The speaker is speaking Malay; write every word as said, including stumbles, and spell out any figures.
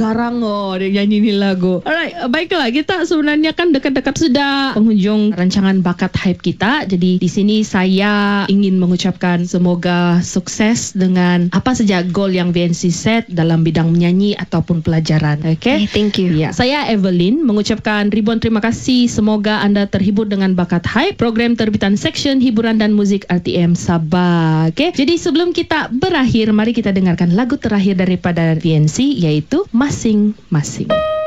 Garang oh dia nyanyi ni lagu. Alright, baiklah, kita sebenarnya kan dekat-dekat sudah penghujung rancangan Bakat Hype kita. Jadi di sini saya ingin mengucapkan semoga sukses dengan apa saja goal yang V N C set dalam bidang menyanyi ataupun pelajaran. Okay? Okay, thank you. Ya, saya Evelyn mengucapkan ribuan terima kasih. Semoga anda terhibur dengan Bakat Hype, program terbitan Seksyen Hiburan dan Muzik R T M Sabah. Okay? Jadi sebelum kita berakhir, mari kita dengarkan lagu terakhir daripada V N C, yaitu Masing-Masing.